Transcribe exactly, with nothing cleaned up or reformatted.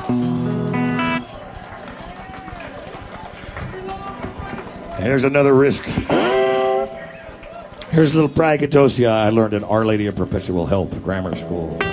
Here's another risk. Here's a little braggadocio I learned at Our Lady of Perpetual Help Grammar School.